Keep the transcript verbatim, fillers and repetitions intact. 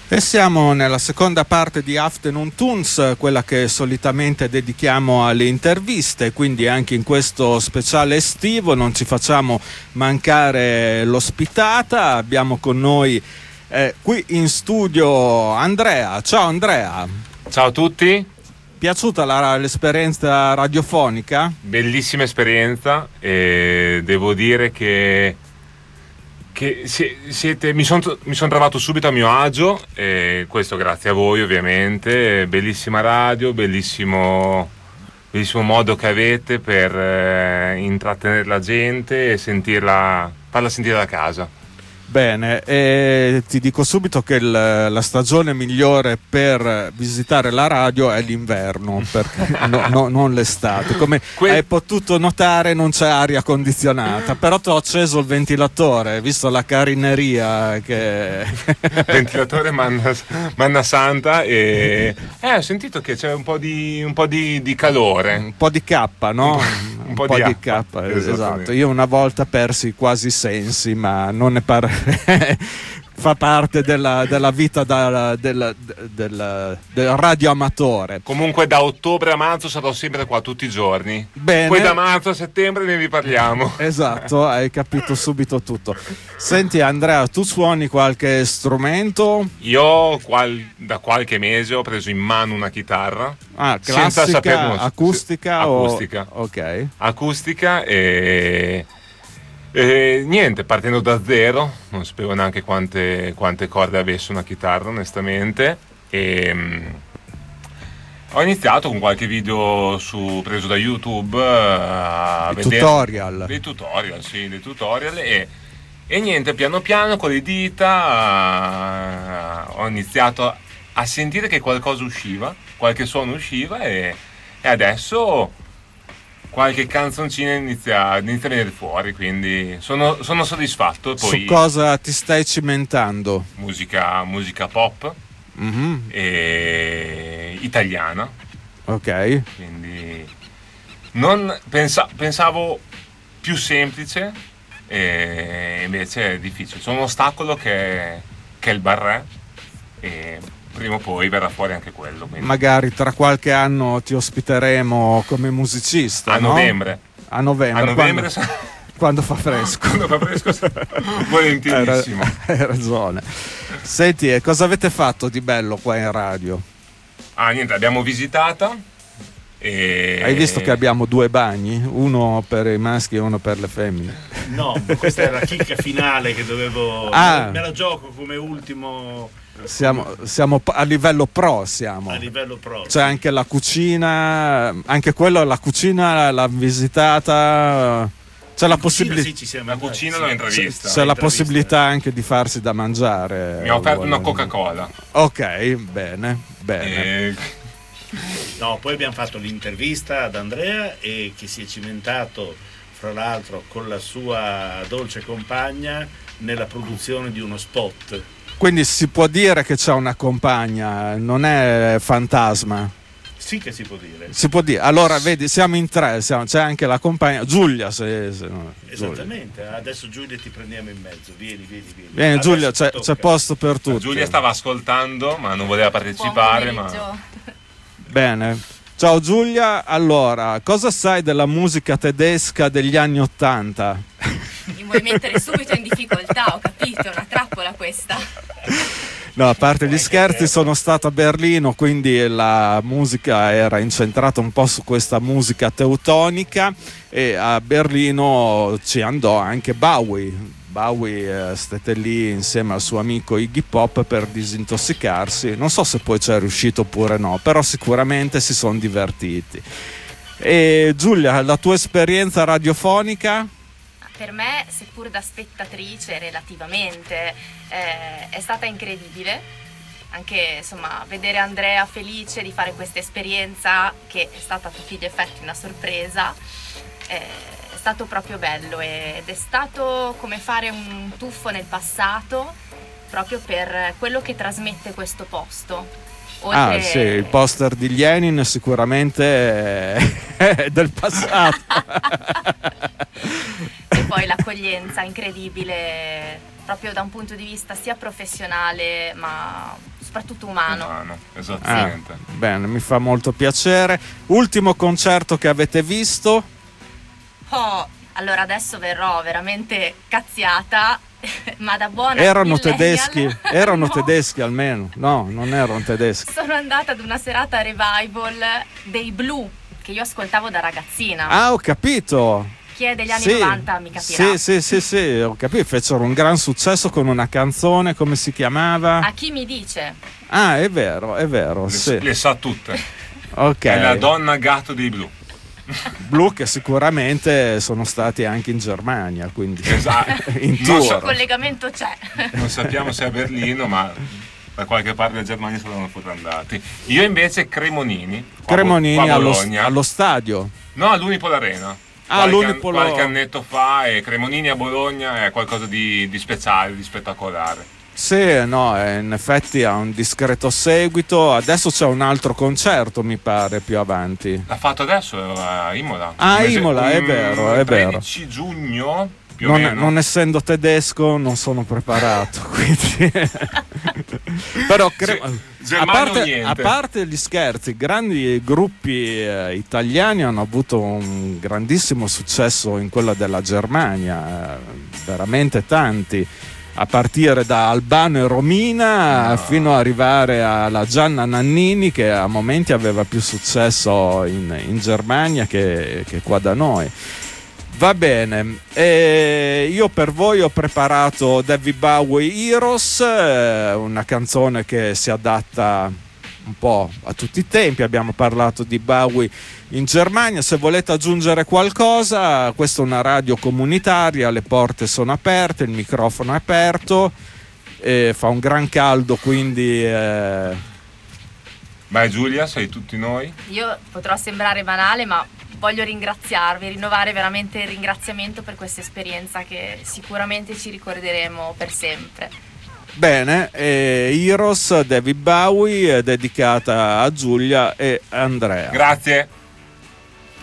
E siamo nella seconda parte di Afternoon Tunes, quella che solitamente dedichiamo alle interviste, quindi anche in questo speciale estivo non ci facciamo mancare l'ospitata. Abbiamo con noi eh, qui in studio Andrea. Ciao Andrea. Ciao a tutti. Piaciuta la, l'esperienza radiofonica? Bellissima esperienza, e devo dire che che siete, mi sono mi son trovato subito a mio agio, e questo grazie a voi ovviamente. Bellissima radio, bellissimo, bellissimo modo che avete per eh, intrattenere la gente e sentirla, farla sentire da casa. Bene, e ti dico subito che il, la stagione migliore per visitare la radio è l'inverno, perché no, no, non l'estate. Come que- hai potuto notare non c'è aria condizionata, però ti ho acceso il ventilatore, visto la carineria che... Ventilatore manna, manna santa, e eh, ho sentito che c'è un po' di, un po' di, di calore. Un po' di cappa, no? Un po', un po' di, di cappa, esatto. Io una volta persi quasi i sensi, ma non ne parlo. Fa parte della, della vita da, del, del, del radioamatore. Comunque da ottobre a marzo sarò sempre qua tutti i giorni. Bene. Poi da marzo a settembre ne riparliamo. Esatto, hai capito subito tutto. Senti Andrea, tu suoni qualche strumento? Io qual, da qualche mese ho preso in mano una chitarra. Ah, classica, senza saper, acustica? Acustica. O... Ok. Acustica e... E niente, partendo da zero, non sapevo neanche quante, quante corde avesse una chitarra onestamente, e um, ho iniziato con qualche video su, preso da YouTube uh, a vedere tutorial. dei tutorial, sì, dei tutorial e, e niente, piano piano con le dita uh, ho iniziato a sentire che qualcosa usciva, qualche suono usciva e, e adesso qualche canzoncina inizia, inizia a venire fuori, quindi sono, sono soddisfatto. Poi su cosa ti stai cimentando? Musica, musica pop, mm-hmm. e italiana. Ok. Quindi non pensa, pensavo più semplice, e invece è difficile. C'è un ostacolo che, che è il barré, e prima o poi verrà fuori anche quello. Quindi. Magari tra qualche anno ti ospiteremo come musicista. A no? novembre. A novembre. A novembre quando, quando fa fresco. Quando fa fresco, volentierissimo. Hai, hai ragione. Senti, e cosa avete fatto di bello qua in radio? Ah, niente, l'abbiamo visitata. E... Hai visto che abbiamo due bagni? Uno per i maschi e uno per le femmine. No, questa è la chicca finale che dovevo... Ah. Me la gioco come ultimo... Siamo, siamo a livello pro, siamo. A livello pro. C'è anche la cucina, anche quello, la cucina l'ha visitata. C'è la possibilità. Sì, ci siamo la cucina l'ho intravista. C'è la possibilità anche di farsi da mangiare. Mi ha offerto una Coca-Cola. Ok, bene, bene. E... No, poi abbiamo fatto l'intervista ad Andrea, e che si è cimentato, fra l'altro, con la sua dolce compagna nella produzione di uno spot. Quindi si può dire che c'è una compagna, non è fantasma. Sì che si può dire. Si può dire. Allora, vedi, siamo in tre, siamo, c'è anche la compagna Giulia. Se, se no, Esattamente, Giulia. Adesso Giulia ti prendiamo in mezzo, vieni, vieni, vieni. Vieni adesso Giulia, c'è, c'è posto per tutti. Giulia stava ascoltando, ma non voleva partecipare. Ma... Bene. Ciao Giulia, allora, cosa sai della musica tedesca degli anni Ottanta? Mi vuoi mettere subito in difficoltà, ho capito, è una trappola questa. No, a parte gli scherzi, sono stato a Berlino, quindi la musica era incentrata un po' su questa musica teutonica, e a Berlino ci andò anche Bowie. Bowie eh, stette lì insieme al suo amico Iggy Pop per disintossicarsi. Non so se poi ci è riuscito oppure no, però sicuramente si sono divertiti. E Giulia, la tua esperienza radiofonica? Per me, seppur da spettatrice relativamente, eh, è stata incredibile. Anche insomma vedere Andrea felice di fare questa esperienza, che è stata a tutti gli effetti una sorpresa, eh, è stato proprio bello, ed è stato come fare un tuffo nel passato, proprio per quello che trasmette questo posto. Oltre... Ah sì, il poster di Lenin sicuramente è del passato. E poi l'accoglienza incredibile proprio da un punto di vista sia professionale ma soprattutto umano. Umano, esattamente. Ah, bene, mi fa molto piacere. Ultimo concerto che avete visto? Oh, allora adesso verrò veramente cazziata, ma da buona Erano millennial, tedeschi? Erano no. tedeschi almeno? No, non erano tedeschi. Sono andata ad una serata revival dei Blue che io ascoltavo da ragazzina. Ah, ho capito. Chi è degli anni Sì, novanta mi capirà. Sì, sì, sì, sì, ho capito. Fecero un gran successo con una canzone, come si chiamava? A chi mi dice? Ah, è vero, è vero, Le, sì. le sa tutte. Ok. È la donna gatto dei Blu. Blu che sicuramente sono stati anche in Germania, quindi Esatto. in Non tour. so- Il collegamento c'è. Non sappiamo se a Berlino, ma da qualche parte della Germania sono pure andati. Io invece Cremonini. qua a Bo- Cremonini qua a allo, Bologna. allo stadio. No, all'Unipol Arena. Ah, qualche, l'Unipol- qualche annetto fa, e Cremonini a Bologna è qualcosa di, di speciale, di spettacolare. Sì, no, eh, in effetti ha un discreto seguito. Adesso c'è un altro concerto, mi pare, più avanti. L'ha fatto adesso a Imola. Ah, Un mese- Imola, è un vero, è vero. tredici giugno, più o Non, meno. non essendo tedesco non sono preparato, quindi però cre- Sì, a, Germania o parte, niente. a parte gli scherzi, grandi gruppi eh, italiani hanno avuto un grandissimo successo in quella della Germania, eh, veramente tanti, a partire da Albano e Romina No. fino ad arrivare alla Gianna Nannini, che a momenti aveva più successo in, in Germania che, che qua da noi. Va bene, e io per voi ho preparato David Bowie Heroes, eh, una canzone che si adatta un po' a tutti i tempi. Abbiamo parlato di Bowie in Germania. Se volete aggiungere qualcosa, questa è una radio comunitaria, le porte sono aperte, il microfono è aperto, e fa un gran caldo, quindi eh... Vai Giulia, sei tutti noi. Io potrò sembrare banale, ma voglio ringraziarvi, rinnovare veramente il ringraziamento per questa esperienza che sicuramente ci ricorderemo per sempre. Bene, e Heroes, David Bowie, è dedicata a Giulia e Andrea. Grazie.